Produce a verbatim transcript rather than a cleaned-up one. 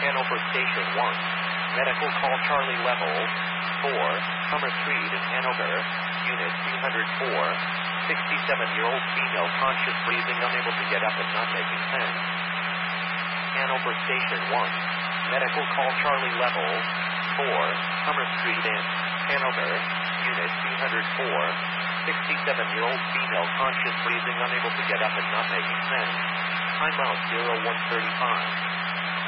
Hanover Station one. Medical call Charlie level four. Summer Street in Hanover. Unit two hundred four. sixty-seven-year-old female conscious breathing, unable to get up and not making sense. Hanover Station one. Medical call Charlie level four. Summer Street in Hanover. Unit two hundred four. sixty-seven-year-old female conscious breathing, unable to get up and not making sense. Timeout zero one thirty-five.